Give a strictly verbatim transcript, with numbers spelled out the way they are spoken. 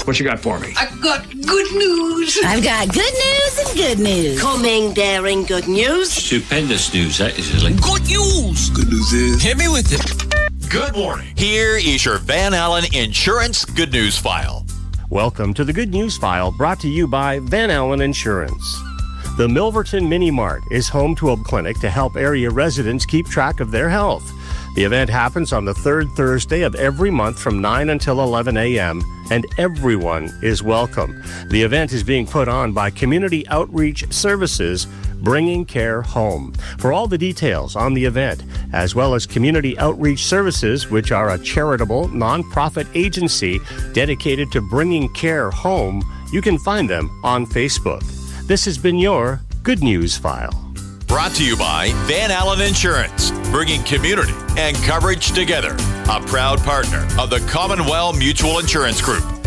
what you got for me? I've got good news. I've got good news and good news. Coming, daring good news. Stupendous news, that is, Lily. Good news. Good news is... Hit me with it. Good morning. Here is your Van Allen Insurance Good News File. Welcome to the Good News File, brought to you by Van Allen Insurance. The Milverton Mini Mart is home to a clinic to help area residents keep track of their health. The event happens on the third Thursday of every month from nine until eleven a.m., and everyone is welcome. The event is being put on by Community Outreach Services, Bringing Care Home. For all the details on the event, as well as Community Outreach Services, which are a charitable, nonprofit agency dedicated to bringing care home, you can find them on Facebook. This has been your Good News File. Brought to you by Van Allen Insurance, bringing community and coverage together. A proud partner of the Commonwealth Mutual Insurance Group.